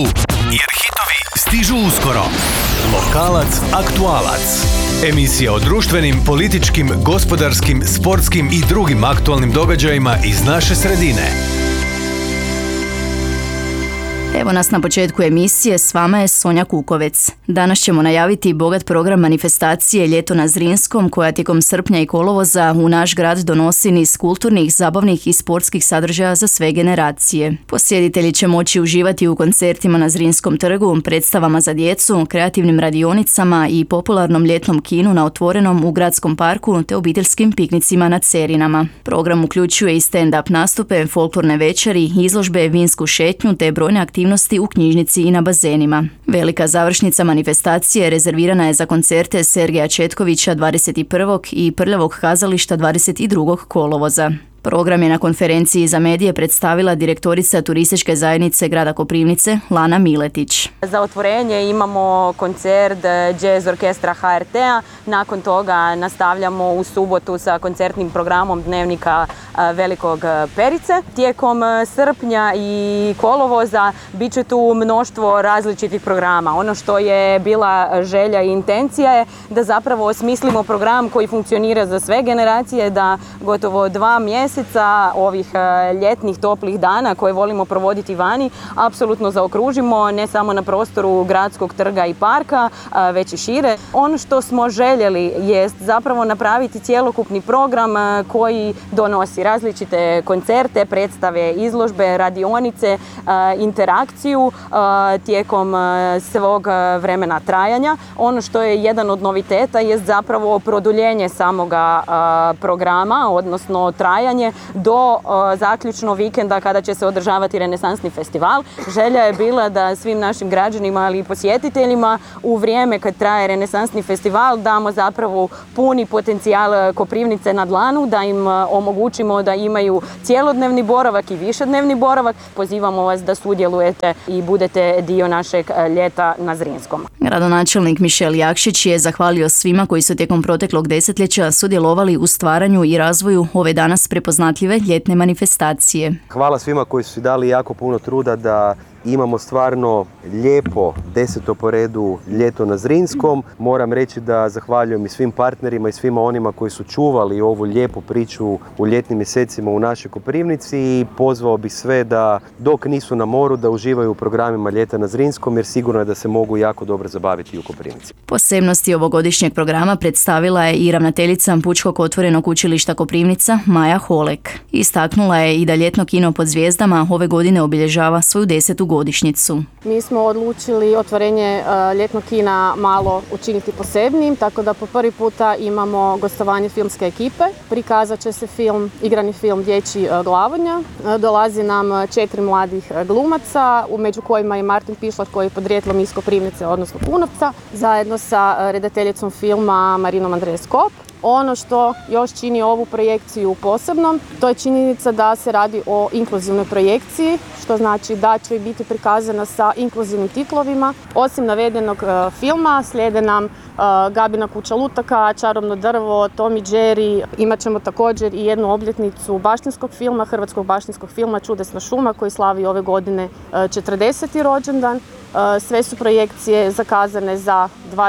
Jer hitovi stižu uskoro. Lokalac aktualac. Emisija o društvenim, političkim, gospodarskim, sportskim i drugim aktualnim događajima iz naše sredine. Evo nas na početku emisije, s vama je Sonja Kukovec. Danas ćemo najaviti bogat program manifestacije Ljeto na Zrinskom, koja tijekom srpnja i kolovoza u naš grad donosi niz kulturnih, zabavnih i sportskih sadržaja za sve generacije. Posjetitelji će moći uživati u koncertima na Zrinskom trgu, predstavama za djecu, kreativnim radionicama i popularnom ljetnom kinu na otvorenom u gradskom parku te obiteljskim piknicima na Cerinama. Program uključuje i stand-up nastupe, folklorne večeri, izložbe, vinsku šetnju te brojne aktivnosti u knjižnici i na bazenima. Velika završnica manifestacije rezervirana je za koncerte Sergeja Četkovića 21. i Prljavog kazališta 22. kolovoza. Program je na konferenciji za medije predstavila direktorica turističke zajednice grada Koprivnice, Lana Miletić. Za otvorenje imamo koncert Jazz orkestra HRT-a, nakon toga nastavljamo u subotu sa koncertnim programom Dnevnika Velikog Perice. Tijekom srpnja i kolovoza bit će tu mnoštvo različitih programa. Ono što je bila želja i intencija je da zapravo osmislimo program koji funkcionira za sve generacije, da gotovo 2 mjeseca ovih ljetnih toplih dana koje volimo provoditi vani apsolutno zaokružimo, ne samo na prostoru gradskog trga i parka, već i šire. Ono što smo željeli jest zapravo napraviti cjelokupni program koji donosi različite koncerte, predstave, izložbe, radionice, interakciju tijekom svog vremena trajanja. Ono što je jedan od noviteta jest zapravo produljenje samoga programa, odnosno trajanje do zaključno vikenda kada će se održavati Renesansni festival. Želja je bila da svim našim građanima, ali i posjetiteljima u vrijeme kad traje Renesansni festival damo zapravo puni potencijal Koprivnice na dlanu, da im omogućimo da imaju cjelodnevni boravak i višednevni boravak. Pozivamo vas da sudjelujete i budete dio našeg ljeta na Zrinskom. Gradonačelnik Mišel Jakšić je zahvalio svima koji su tijekom proteklog desetljeća sudjelovali u stvaranju i razvoju ove danas prepoznatljive ljetne manifestacije. Hvala svima koji su dali jako puno truda da imamo stvarno lijepo 10. po redu ljeto na Zrinskom. Moram reći da zahvaljujem i svim partnerima i svima onima koji su čuvali ovu lijepu priču u ljetnim mjesecima u našoj Koprivnici i pozvao bih sve da dok nisu na moru da uživaju u programima Ljeta na Zrinskom, jer sigurno je da se mogu jako dobro zabaviti u Koprivnici. Posebnosti ovogodišnjeg programa predstavila je i ravnateljica Pučkog otvorenog učilišta Koprivnica Maja Holek. Istaknula je i da ljetno kino pod zvijezdama ove godine obilježava svoju 10. godišnjicu. Mi smo odlučili otvorenje ljetnog kina malo učiniti posebnim, tako da po prvi puta imamo gostovanje filmske ekipe. Prikazat će se igrani film Dječji Glavonja. Dolazi nam 4 mladih glumaca, među kojima je Martin Pišlat koji je podrijetlom iz Koprivnice, odnosno Punovca, zajedno sa redateljicom filma Marinom Andreje-Skop. Ono što još čini ovu projekciju posebnom, to je činjenica da se radi o inkluzivnoj projekciji, što znači da će biti prikazana sa inkluzivnim titlovima. Osim navedenog filma slijede nam Gabina kuća lutaka, Čarobno drvo, Tom i Jerry. Imat ćemo također i jednu obljetnicu baštinskog filma, hrvatskog baštinskog filma Čudesna šuma koji slavi ove godine 40. rođendan. Sve su projekcije zakazane za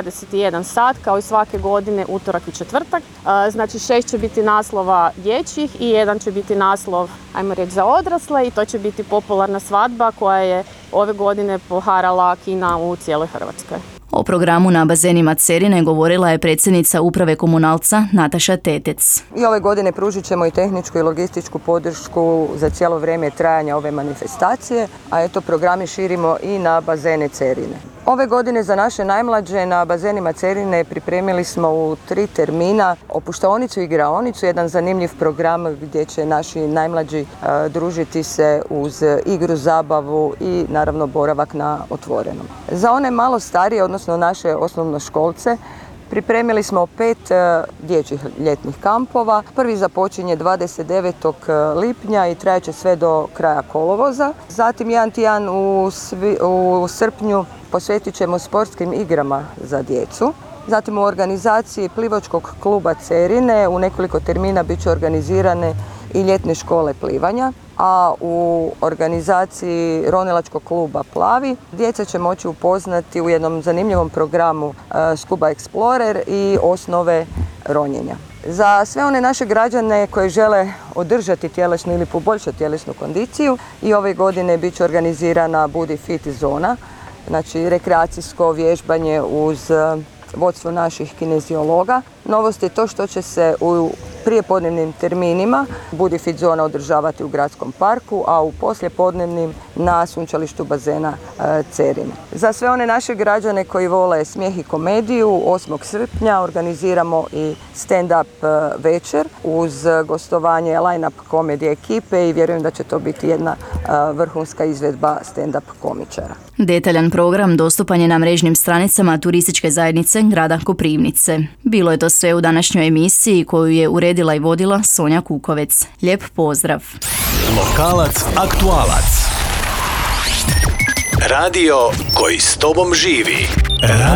21 sat, kao i svake godine, utorak i četvrtak. Znači 6 će biti naslova dječjih i 1 će biti naslov, ajmo reći, za odrasle i to će biti popularna svadba koja je ove godine poharala kina u cijeloj Hrvatskoj. O programu na bazenima Cerine govorila je predsjednica uprave Komunalca Nataša Tetec. I ove godine pružit ćemo i tehničku i logističku podršku za cijelo vrijeme trajanja ove manifestacije, a eto programi širimo i na bazene Cerine. Ove godine za naše najmlađe na bazenima Cerine pripremili smo u 3 termina opuštaonicu i igraonicu, jedan zanimljiv program gdje će naši najmlađi družiti se uz igru, zabavu i naravno boravak na otvorenom. Za one malo starije, odnosno naše osnovnoškolce, pripremili smo 5 dječjih ljetnih kampova. Prvi započinje 29. lipnja i trajaće sve do kraja kolovoza. Zatim jedan tjedan u srpnju posvetit ćemo sportskim igrama za djecu. Zatim u organizaciji Plivačkog kluba Cerine u nekoliko termina bit će organizirane i ljetne škole plivanja. a u organizaciji ronilačkog kluba Plavi djeca će moći upoznati u jednom zanimljivom programu Scuba Explorer i osnove ronjenja. Za sve one naše građane koji žele održati tjelesnu ili poboljšati tjelesnu kondiciju i ove godine bit će organizirana Budi Fit zona, znači rekreacijsko vježbanje uz vodstvo naših kineziologa. Novost je to što će se u prijepodnevnim terminima Budi Fit zona održavati u gradskom parku, a u poslijepodnevnim na sunčalištu bazena Cerin. Za sve one naše građane koji vole smijeh i komediju, 8. srpnja organiziramo i stand-up večer uz gostovanje line-up komedije ekipe i vjerujem da će to biti jedna vrhunska izvedba stand-up komičara. Detaljan program dostupan je na mrežnim stranicama turističke zajednice grada Koprivnice. Bilo je to sve u današnjoj emisiji koju je uredila i vodila Sonja Kukovec. Lijep pozdrav! Lokalac, aktualac. Radio koji s tobom živi.